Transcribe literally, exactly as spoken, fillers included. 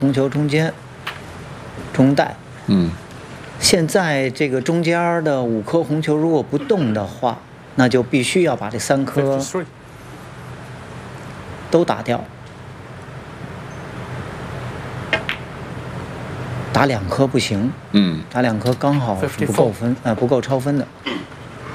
红球中间中带。 嗯， 现在这个中间的五颗红球如果不动的话，那就必须要把这三颗都打掉。打两颗不行， 嗯， 打两颗刚好是不够分，呃，不够超分的。